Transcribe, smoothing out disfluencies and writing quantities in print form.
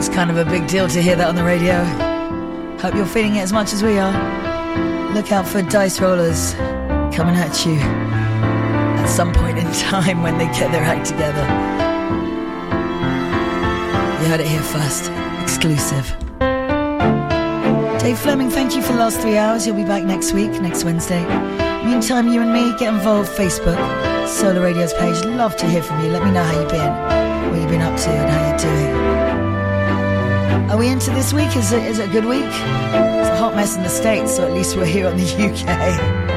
Kind of a big deal to hear that on the radio. Hope you're feeling it as much as we are. Look out for Dice Rollers coming at you at some point in time when they get their act together. You heard it here first. Exclusive. Dave Fleming, thank you for the last 3 hours. You'll be back next week, next Wednesday. Meantime, you and me, get involved. Facebook, Solar Radio's page. Love to hear from you. Let me know how you've been, what you've been up to and how you're doing. Are we into this week? Is it a good week? It's a hot mess in the States, so at least we're here on the UK.